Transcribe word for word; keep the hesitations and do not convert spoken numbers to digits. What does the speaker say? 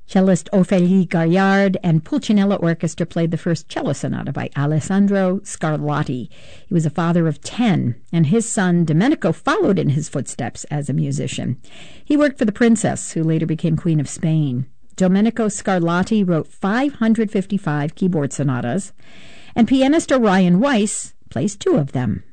Cellist Ophélie Gaillard and Pulcinella Orchestra played the first cello sonata by Alessandro Scarlatti. He was a father of ten, and his son Domenico followed in his footsteps as a musician. He worked for the princess, who later became Queen of Spain. Domenico Scarlatti wrote five hundred fifty-five keyboard sonatas, and pianist Orion Weiss plays two of them.